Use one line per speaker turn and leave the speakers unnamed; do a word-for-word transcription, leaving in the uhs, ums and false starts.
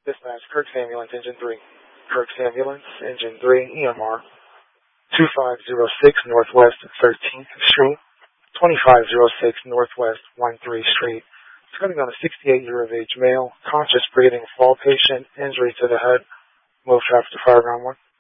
Dispatch, Kirk's Ambulance, Engine three. Kirk's Ambulance, Engine three, E M R, twenty-five oh six Northwest thirteenth Street, twenty-five oh six Northwest thirteenth Street. It's going to be on a sixty-eight-year of age male, conscious breathing, fall patient, injury to the head. Move traffic to Fireground one.